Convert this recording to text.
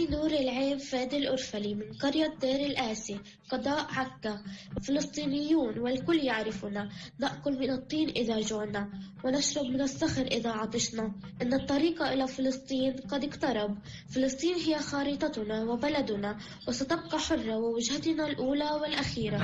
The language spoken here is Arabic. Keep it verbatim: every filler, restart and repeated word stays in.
نور العين فادي الأرفلي من قرية دير الآسي قضاء عكا. فلسطينيون والكل يعرفنا، نأكل من الطين إذا جوعنا ونشرب من الصخر إذا عطشنا. إن الطريق إلى فلسطين قد اقترب. فلسطين هي خريطتنا وبلدنا، وستبقى حرة ووجهتنا الأولى والأخيرة.